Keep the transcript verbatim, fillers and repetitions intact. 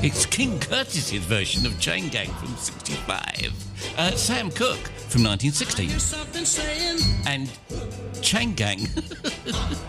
It's King Curtis's version of Chain Gang from sixty-five. Uh, Sam Cooke from nineteen sixty. And Chain Gang